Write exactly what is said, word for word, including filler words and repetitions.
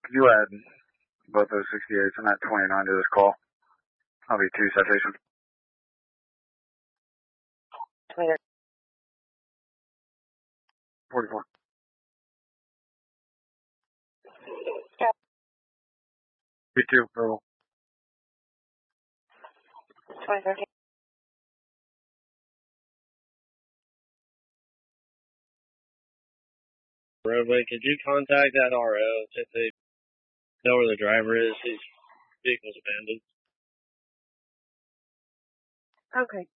Could you add both those sixty-eights and that twenty-nine to this call? I'll be two citations. twenty-nine. forty-four. Yeah. B two, verbal. twenty thirteen. Roadway, could you contact that R O if they know where the driver is? His vehicle's abandoned. Okay.